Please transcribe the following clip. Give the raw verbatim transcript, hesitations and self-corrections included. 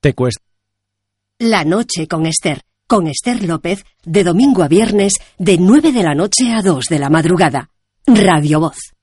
te cuesta. La noche con Esther, con Esther López, de domingo a viernes, de nueve de la noche a dos de la madrugada. Radio Voz.